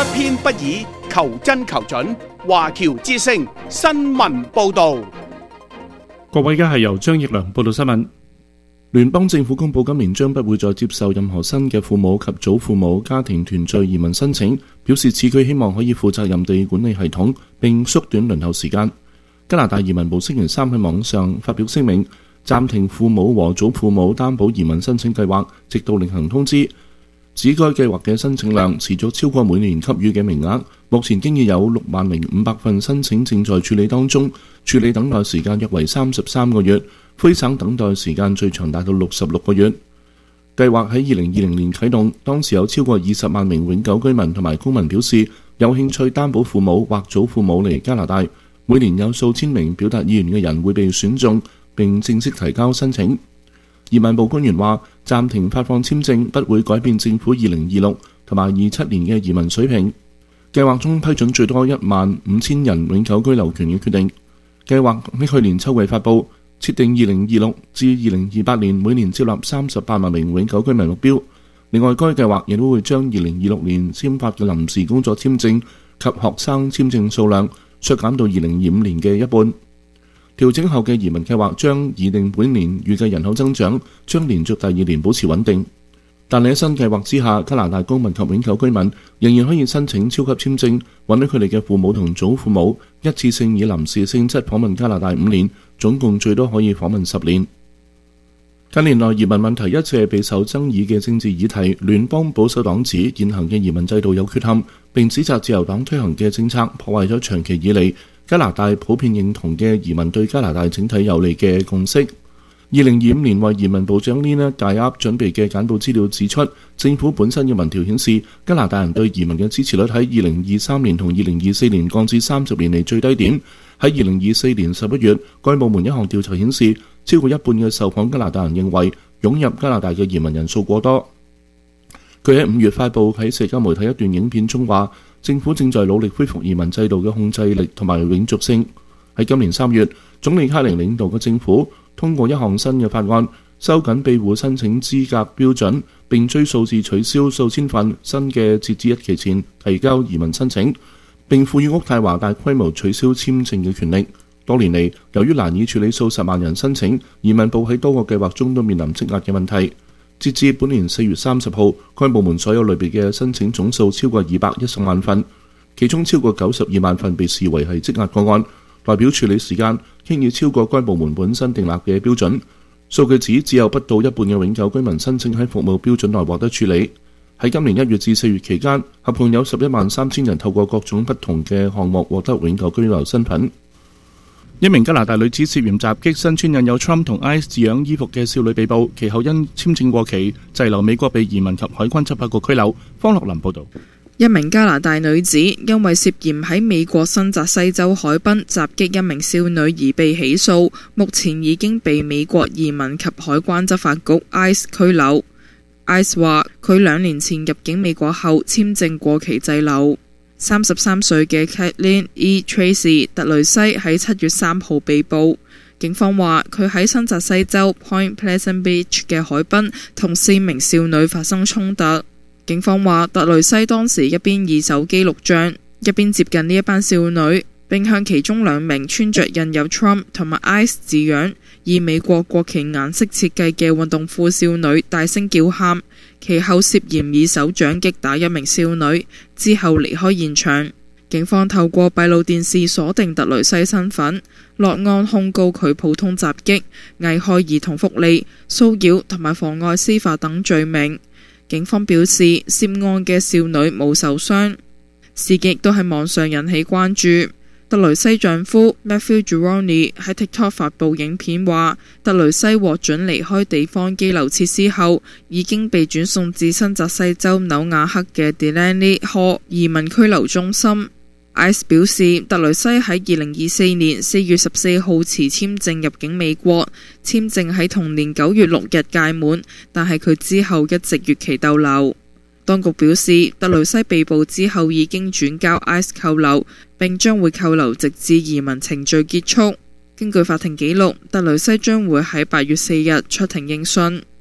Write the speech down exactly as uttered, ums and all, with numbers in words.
偏不倚，求真求準。華僑之聲新聞報導。 各位，而家係由張奕良報道新聞。聯邦政府公布今年將不會再接受任何新嘅父母及祖父母家庭團聚移民申請，表示此舉希望可以負責任地管理系統並縮短輪候時間。加拿大移民部星期三喺網上發表聲明，暫停父母和祖父母擔保移民申請計劃，直到另行通知。指該計劃嘅申請量持續超過每年給予嘅名額，目前經已有六萬零五百份申請正在處理當中，處理等待時間約為三十三個月，魁省等待時間最長達到六十六個月。計劃喺二零二零年啟動，當時有超過二十萬名永久居民同埋公民表示有興趣擔保父母或祖父母嚟加拿大，每年有數千名表達意願嘅人會被選中並正式提交申請。移民部官員話，暫停發放簽證不會改變政府二零二六同埋二七年嘅移民水平。計劃中批准最多一萬五千人永久居留權嘅決定。計劃喺去年秋季發布，設定二零二六至二零二八年每年接納三十八萬名永久居民目標。另外，該計劃亦都會將二零二六年簽發嘅臨時工作簽證及學生簽證數量削減到二零二五年嘅一半。調整後嘅移民計劃將擬定本年預計人口增長將連續第二年保持穩定，但喺新計劃之下，加拿大公民及永久居民仍然可以申請超級簽證，允許佢哋嘅父母同祖父母一次性以臨時性質訪問加拿大五年，總共最多可以訪問十年。近年來，移民問題一直係備受爭議嘅政治議題。聯邦保守黨指現行嘅移民制度有缺陷，並指責自由黨推行嘅政策破壞咗長期以嚟加拿大普遍認同嘅移民對加拿大整體有利嘅共識。二零二五年為移民部長 Lina Gyab 準備嘅簡報資料指出，政府本身嘅民調顯示，加拿大人對移民嘅支持率喺二零二三年同二零二四年降至三十年嚟最低點。喺二零二四年十一月，該部門一項調查顯示，超過一半嘅受訪加拿大人認為湧入加拿大嘅移民人數過多。佢喺五月發布喺社交媒體一段影片中話，政府正在努力恢復移民制度嘅控制力同埋永續性。喺今年三月，總理卡寧領導嘅政府通過一項新嘅法案，收緊庇護申請資格標準，並追溯至取消數千份新嘅截止日期前提交移民申請，並賦予渥太華大規模取消簽證嘅權力。多年嚟，由於難以處理數十萬人申請，移民部喺多個計劃中都面臨積壓嘅問題。截至本年四月三十號，該部門所有類別嘅申請總數超過二百一十萬份，其中超過九十二萬份被視為係積壓個案，代表處理時間輕易超過該部門本身訂立嘅標準。數據指只有不到一半嘅永久居民申請喺服務標準內獲得處理。喺今年一月至四月期間，合共有十一萬三千人透過各種不同嘅項目獲得永久居留身份。一名加拿大女子涉嫌襲擊身穿印有 Trump 同 I C E 字樣衣服嘅少女被捕，其後因簽證過期滯留美國被移民及海關執法局拘留。方樂林報導。 一名加拿大女子因為涉嫌喺美國新澤西州海濱襲擊一名少女而被起訴，目前已經被美國移民及海關執法局 I C E 拘留。I C E 話佢兩年前入境美國後簽證過期滯留。三十三歲嘅 Kathleen E. Tracy 特雷西喺七月三號被捕。警方話佢喺新澤西州 Point Pleasant Beach 嘅海濱同四名少女發生衝突。警方話特雷西當時一邊以手機錄像，一邊接近呢一班少女，並向其中兩名穿着印有 Trump 同埋 I C E 字樣以美國國旗顏色設計嘅運動褲少女大聲叫喊，其後涉嫌以手掌擊打一名少女，之後離開現場。警方透過閉路電視鎖定特雷西身份，落案控告佢普通襲擊、危害兒童福利、騷擾同埋妨礙司法等罪名。警方表示，涉案嘅少女冇受傷。事件亦都喺網上引起關注。特雷西丈夫 Matthew Gironi 喺 TikTok 發布影片話，特雷西獲准離開地方羈留設施後，已經被轉送至新澤西州紐瓦克嘅 Delaney Hall 移民拘留中心。I C E 表示，特雷西喺二零二四年四月十四號持簽證入境美國，簽證喺同年九月六日屆滿，但係佢之後一直越期逗留。當局表示，特雷西被捕之後已經轉交 I C E 扣留，並將會扣留直至移民程序結束。根據法庭記錄，特雷西將會喺八月四日出庭應訊。